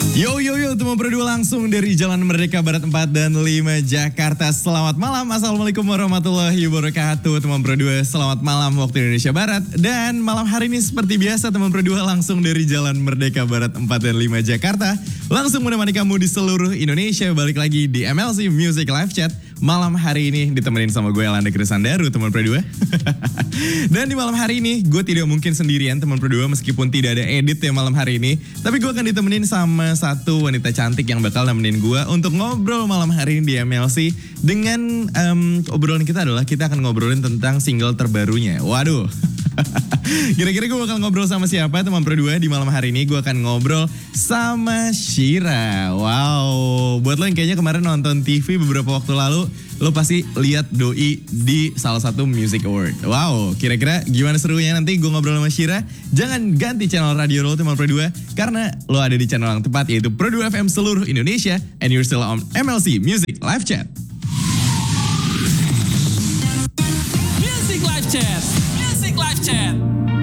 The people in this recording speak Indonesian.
Yo, teman berdua langsung dari Jalan Merdeka Barat 4 dan 5 Jakarta. Selamat malam, Assalamualaikum warahmatullahi wabarakatuh. Teman berdua, selamat malam waktu Indonesia Barat. Dan malam hari ini seperti biasa teman berdua langsung dari Jalan Merdeka Barat 4 dan 5 Jakarta. Langsung menemani kamu di seluruh Indonesia. Balik lagi di MLC Music Live Chat. Malam hari ini ditemenin sama gue Elanda Krisandaru teman berdua. Dan di malam hari ini gue tidak mungkin sendirian teman berdua meskipun tidak ada edit ya malam hari ini. Tapi gue akan ditemenin sama satu wanita cantik yang bakal nemenin gue untuk ngobrol malam hari ini di MLC. Dengan obrolan kita adalah kita akan ngobrolin tentang single terbarunya. Waduh. Kira-kira gue bakal ngobrol sama siapa teman berdua di malam hari ini? Gue akan ngobrol sama Shira. Wow, buat lo yang kayaknya kemarin nonton TV beberapa waktu lalu, lo pasti lihat Doi di salah satu music award. Wow, kira-kira gimana serunya nanti gue ngobrol sama Shira? Jangan ganti channel radio lo teman berdua, karena lo ada di channel yang tepat yaitu Pro 2 FM seluruh Indonesia. And you're still on MLC Music Live Chat. Music Live Chat. Music Live Chat.